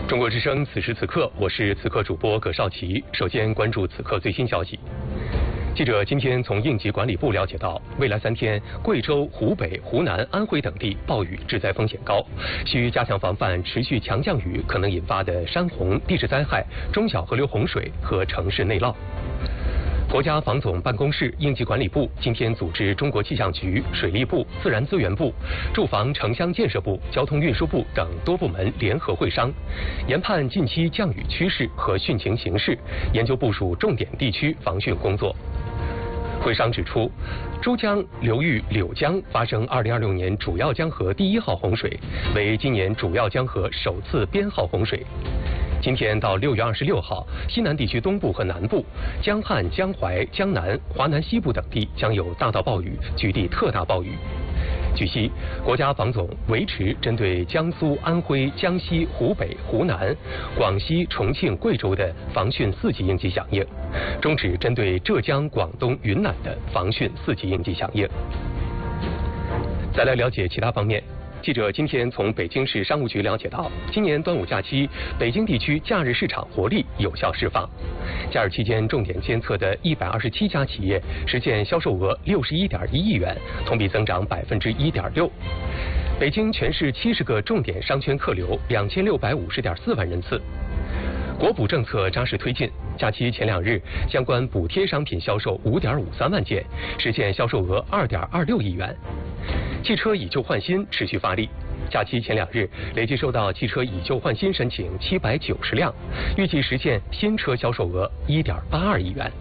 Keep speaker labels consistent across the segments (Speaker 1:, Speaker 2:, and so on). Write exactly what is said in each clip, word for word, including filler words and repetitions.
Speaker 1: 中国之声，此时此刻，我是此刻主播葛少奇。首先关注此刻最新消息。记者今天从应急管理部了解到，未来三天，贵州、湖北、湖南、安徽等地暴雨致灾风险高，需加强防范持续强降雨可能引发的山洪、地质灾害、中小河流洪水和城市内涝。国家防总办公室、应急管理部今天组织中国气象局、水利部、自然资源部、住房城乡建设部、交通运输部等多部门联合会商，研判近期降雨趋势和汛情形势，研究部署重点地区防汛工作。会商指出，珠江流域柳江发生二零二六年主要江河第一号洪水，为今年主要江河首次编号洪水。今天到六月二十六号，西南地区东部和南部、江汉、江淮、江南、华南西部等地将有大到暴雨，局地特大暴雨。据悉，国家防总维持针对江苏、安徽、江西、湖北、湖南、广西、重庆、贵州的防汛四级应急响应，终止针对浙江、广东、云南的防汛四级应急响应。再来了解其他方面。记者今天从北京市商务局了解到，今年端午假期，北京地区假日市场活力有效释放。假日期间，重点监测的一百二十七家企业实现销售额六十一点一亿元，同比增长百分之一点六。北京全市七十个重点商圈客流两千六百五十点四万人次。国补政策扎实推进，假期前两日，相关补贴商品销售五点五三万件，实现销售额二点二六亿元。汽车以旧换新持续发力，假期前两日累计收到汽车以旧换新申请七百九十辆，预计实现新车销售额一点八二亿元。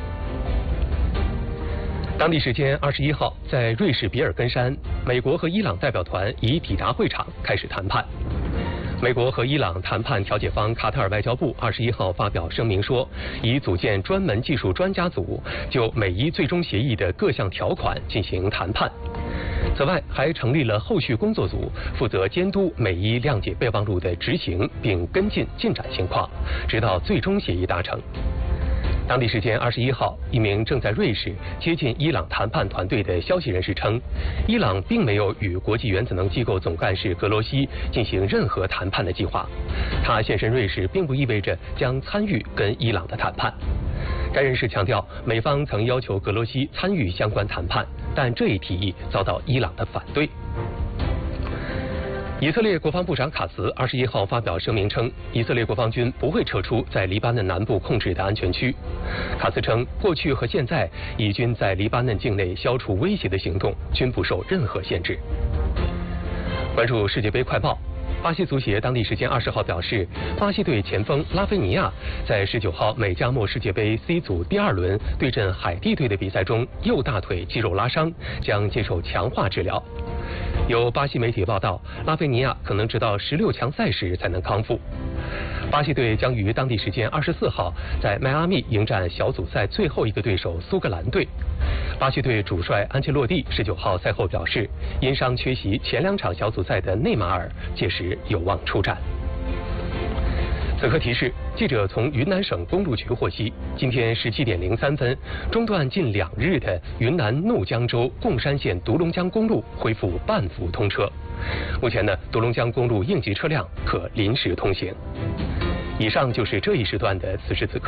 Speaker 1: 当地时间二十一号，在瑞士比尔根山，美国和伊朗代表团已抵达会场，开始谈判。美国和伊朗谈判调解方卡塔尔外交部二十一号发表声明说，已组建专门技术专家组，就美伊最终协议的各项条款进行谈判。此外，还成立了后续工作组，负责监督美伊谅解备忘录的执行，并跟进进展情况，直到最终协议达成。当地时间二十一号，一名正在瑞士接近伊朗谈判团队的消息人士称，伊朗并没有与国际原子能机构总干事格罗西进行任何谈判的计划。他现身瑞士，并不意味着将参与跟伊朗的谈判。该人士强调，美方曾要求格罗西参与相关谈判，但这一提议遭到伊朗的反对。以色列国防部长卡茨二十一号发表声明称，以色列国防军不会撤出在黎巴嫩南部控制的安全区。卡茨称，过去和现在以军在黎巴嫩境内消除威胁的行动均不受任何限制。关注世界杯快报。巴西足协当地时间二十号表示，巴西队前锋拉菲尼亚在十九号美加墨世界杯 C 组第二轮对阵海地队的比赛中右大腿肌肉拉伤，将接受强化治疗。有巴西媒体报道，拉菲尼亚可能直到十六强赛时才能康复。巴西队将于当地时间二十四号在迈阿密迎战小组赛最后一个对手苏格兰队。巴西队主帅安切洛蒂十九号赛后表示，因伤缺席前两场小组赛的内马尔届时有望出战。此刻提示，记者从云南省公路局获悉，今天十七点零三分，中断近两日的云南怒江州贡山县独龙江公路恢复半幅通车。目前呢，独龙江公路应急车辆可临时通行。以上就是这一时段的此时此刻。